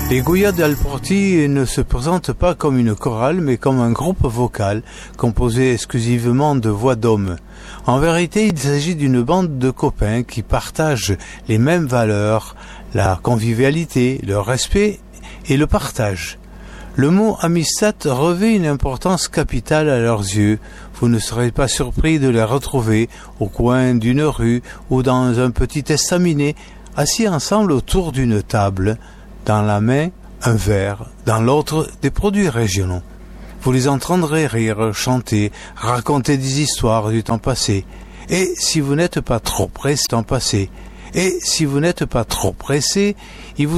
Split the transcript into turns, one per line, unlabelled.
Les Goya d'Alporti ne se présentent pas comme une chorale, mais comme un groupe vocal, composé exclusivement de voix d'hommes. En vérité, il s'agit d'une bande de copains qui partagent les mêmes valeurs, la convivialité, le respect et le partage. Le mot amistad revêt une importance capitale à leurs yeux. Vous ne serez pas surpris de les retrouver au coin d'une rue ou dans un petit estaminet, assis ensemble autour d'une table, dans la main un verre, dans l'autre des produits régionaux. Vous les entendrez rire, chanter, raconter des histoires du temps passé. Et si vous n'êtes pas trop pressé, il vous